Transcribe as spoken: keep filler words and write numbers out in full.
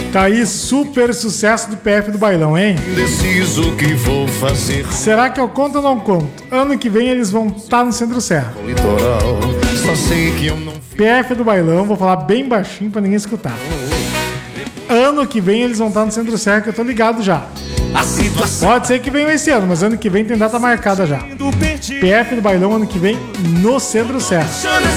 Tá aí, super sucesso do P F do Bailão, hein? Indeciso que vou fazer. Será que eu conto ou não conto? Ano que vem eles vão estar no Centro Serra. Litoral, só sei que eu não P F do Bailão, vou falar bem baixinho pra ninguém escutar. Ano que vem eles vão estar no Centro Serra, que eu tô ligado já. A situação Pode ser que venha esse ano, mas ano que vem tem data marcada já. P F do Bailão ano que vem no Centro Serra.